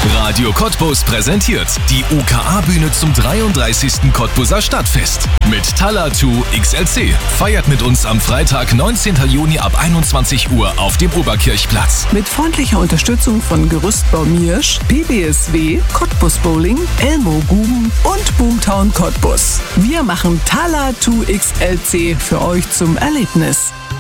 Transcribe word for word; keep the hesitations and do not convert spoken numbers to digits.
Radio Cottbus präsentiert die U K A-Bühne zum dreiunddreißigsten Cottbuser Stadtfest. Mit Talla zwei X L C. Feiert mit uns am Freitag, neunzehnten Juni ab einundzwanzig Uhr auf dem Oberkirchplatz. Mit freundlicher Unterstützung von Gerüstbau Miersch, P B S W, Cottbus Bowling, Elmo Guben und Boomtown Cottbus. Wir machen Talla zwei X L C für euch zum Erlebnis.